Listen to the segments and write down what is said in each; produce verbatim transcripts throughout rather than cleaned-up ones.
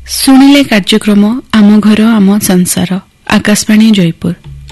ଶୁଣିଲେ କାର୍ଯ୍ୟକ୍ରମ ଆମ ଘର ଆମ ସଂସାର ଆକାଶବାଣୀ ଜୟପୁର।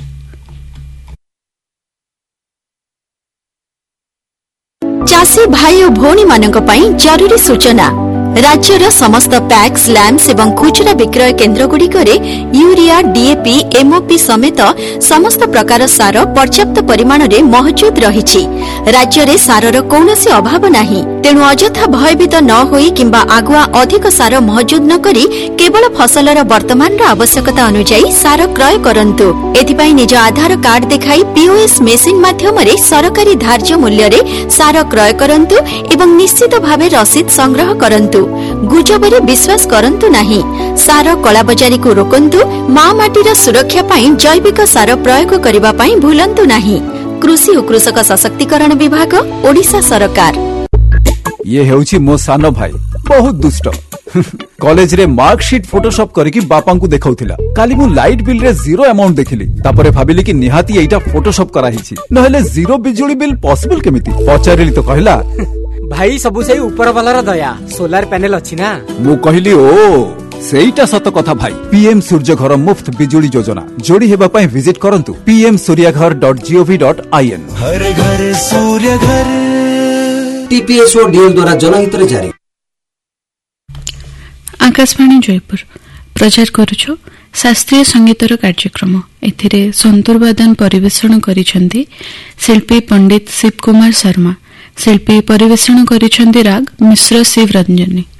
ଚାଷୀ ଭାଇ ଓ ଭଉଣୀ ମାନଙ୍କ ପାଇଁ ଜରୁରୀ ସୂଚନା। राज्यर समस्त पैक्स लैम्प्स एवं खुचरा विक्रय केन्द्र गुड़िकरे यूरिया डीएपी एमओपी समेत समस्त प्रकार सार पर्याप्त परिमाण रे मौजूद रही। राज्य रे सारर कौनसी अभाव नहीं, तेणु अजथा भयभीत न होई किंबा आगुआ अधिक सार मौजूद न करी केवल फसलर वर्तमान आवश्यकता अनुसार सार क्रय करंतु। एथिपाई निज आधार कार्ड देखाई पीओएस मेसिन माध्यम रे सरकारी धार्य मूल्य रे सार क्रय करंतु एवं निश्चित भावे रसीद संग्रह करंतु। गुजबरे विश्वास करंतु नहीं। सार कलाबजारी को रोकंतु। मां माटीर सुरक्षा पाई जैविक सार प्रयोग करबा पाई भूलंतु नहीं। कृषि और कृषक सशक्तिकरण विभाग ओडिशा सरकार। ये हेउची मो सानो भाई बहुत दुष्ट। कॉलेज रे मार्कशीट फोटोशॉप करके बापा को देखाउथिला। काली मु लाइट बिल रे जीरो अमाउंट देखिली, तापरे भाबिली कि निहाती एटा फोटोशॉप करा हिची, नहले जीरो बिजुली बिल पॉसिबल केमिति पचारिली तो कहला भाई सबु से ऊपर वाला दया सोलार पैनल अच्छी ना। मु कहली ओ सेईटा सत कथा भाई। पीएम सूर्य घर मुफ्त बिजुली योजना जोड़ी हेबा पई विजिट करंतु PM Surya Ghar dot gov dot IN. हर घर सूर्य घर। टीपीएसओ डीएल द्वारा जनहित रे जारी। आकाशवाणी जयपुर प्रचार करूछु शास्त्रीय संगीतर कार्यक्रम। एथिरे संतूर वादन परिवेषण करिसेंती शिल्पी पंडित शिव कुमार शर्मा। शिल्पी परिवेषण करिसेंती राग मिश्र शिव रंजनी।